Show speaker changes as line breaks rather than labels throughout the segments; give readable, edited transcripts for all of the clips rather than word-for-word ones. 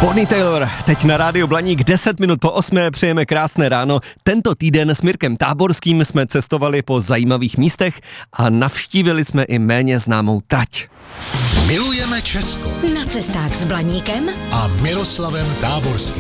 Bonnie Taylor, teď na rádiu Blaník 10 minut po 8, přejeme krásné ráno. Tento týden s Mirkem Táborským jsme cestovali po zajímavých místech a navštívili jsme i méně známou trať.
Milujeme Česko.
Na cestách s Blaníkem
A Miroslavem Táborským.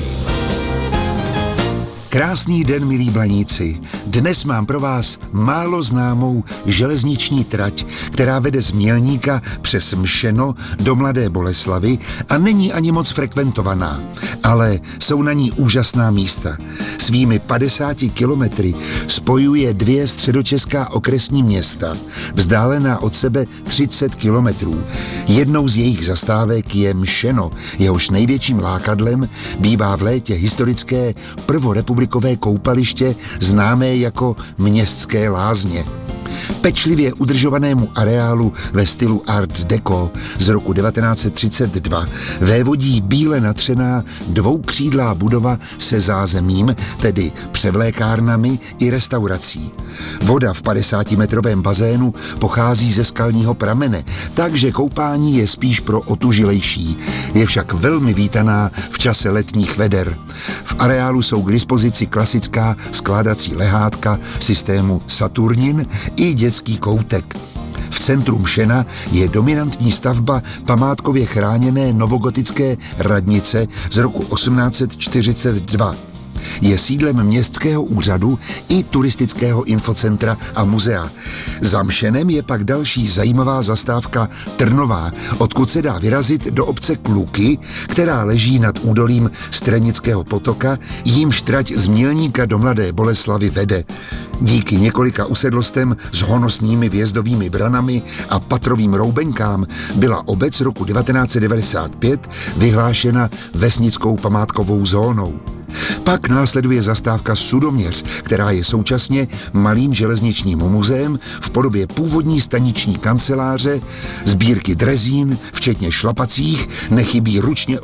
Krásný den, milí Blaníci. Dnes mám pro vás málo známou železniční trať, která vede z Mělníka přes Mšeno do Mladé Boleslavi a není ani moc frekventovaná, ale jsou na ní úžasná místa. Svými 50 kilometry spojuje dvě středočeská okresní města, vzdálená od sebe 30 kilometrů. Jednou z jejich zastávek je Mšeno, jehož největším lákadlem bývá v létě historické prvorepublikové koupaliště známé jako Městské lázně. Pečlivě udržovanému areálu ve stylu Art Deco z roku 1932 vévodí bíle natřená dvoukřídlá budova se zázemím, tedy převlékárnami i restaurací. Voda v 50-metrovém bazénu pochází ze skalního pramene, takže koupání je spíš pro otužilejší. Je však velmi vítaná v čase letních veder. V areálu jsou k dispozici klasická skládací lehátka systému Saturnin i dětský koutek. V centru Mšena je dominantní stavba památkově chráněné novogotické radnice z roku 1842. Je sídlem městského úřadu i turistického infocentra a muzea. Za Mšenem je pak další zajímavá zastávka Trnová, odkud se dá vyrazit do obce Kluky, která leží nad údolím Strenického potoka, jímž trať z Mělníka do Mladé Boleslavy vede. Díky několika usedlostem s honosnými vjezdovými branami a patrovým roubenkám byla obec roku 1995 vyhlášena vesnickou památkovou zónou. Pak následuje zastávka Sudoměř, která je současně malým železničním muzeem v podobě původní staniční kanceláře, sbírky drezín, včetně šlapacích, nechybí ručně